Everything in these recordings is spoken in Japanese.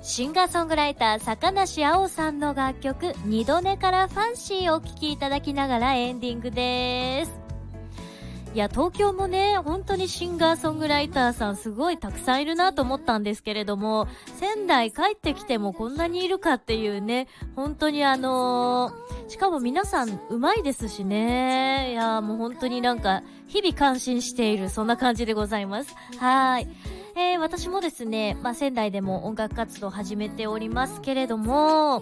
シンガーソングライター坂梨青さんの楽曲二度寝からファンシーをお聴きいただきながらエンディングです。いや、東京もね、本当にシンガーソングライターさんすごいたくさんいるなと思ったんですけれども、仙台帰ってきてもこんなにいるかっていうね、本当にしかも皆さん上手いですしね。いや、もう本当になんか日々感心している、そんな感じでございます。はい。私もですね、仙台でも音楽活動を始めておりますけれども、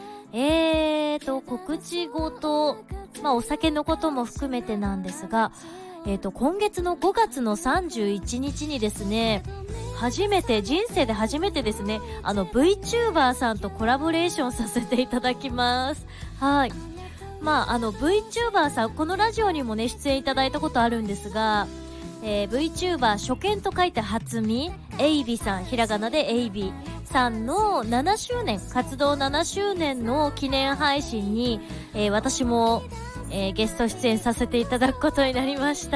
告知ごと、お酒のことも含めてなんですが、今月の5月の31日にですね、人生で初めてですね、VTuber さんとコラボレーションさせていただきます。はい。VTuber さん、このラジオにもね、出演いただいたことあるんですが、VTuber 初見と書いて初見、エイビさん、ひらがなでエイビさんの7周年、活動7周年の記念配信に、私もゲスト出演させていただくことになりました。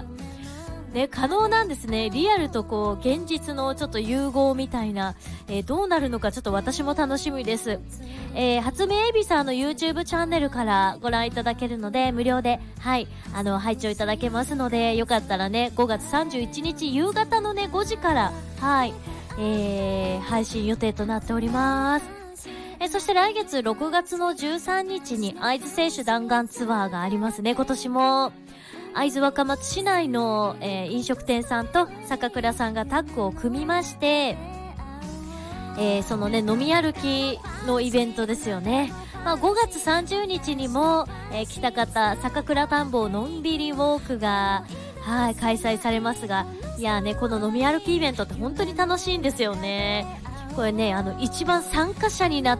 ね、可能なんですね。リアルとこう現実のちょっと融合みたいな、どうなるのかちょっと私も楽しみです。初見エビさんの YouTube チャンネルからご覧いただけるので無料で、はい、拝聴いただけますので、よかったらね、5月31日夕方のね5時から、はい、配信予定となっております。そして来月6月の13日に会津清酒弾丸ツアーがありますね。今年も会津若松市内の、飲食店さんと坂倉さんがタッグを組みまして、そのね飲み歩きのイベントですよね。5月30日にも、来た方坂倉田んぼのんびりウォークが、はい、開催されますが、いやね、この飲み歩きイベントって本当に楽しいんですよね。これね、一番参加者になって、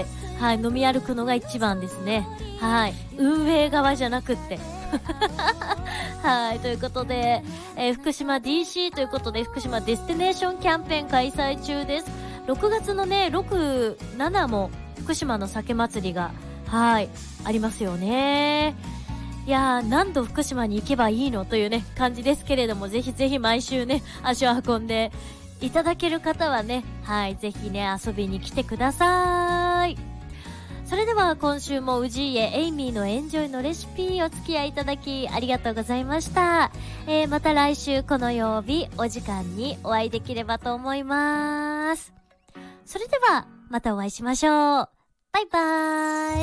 はい、飲み歩くのが一番ですね。はい、運営側じゃなくってはい、ということで、福島 DC ということで、福島デスティネーションキャンペーン開催中です。6月のね、6、7も福島の酒祭りが、はい、ありますよね。いやー、何度福島に行けばいいのというね、感じですけれども、ぜひぜひ毎週ね、足を運んでいただける方はね、はい、ぜひね、遊びに来てください。それでは今週もウジーエイミーのエンジョイのレシピお付き合いいただきありがとうございました。また来週この曜日お時間にお会いできればと思います。それではまたお会いしましょう。バイバーイ。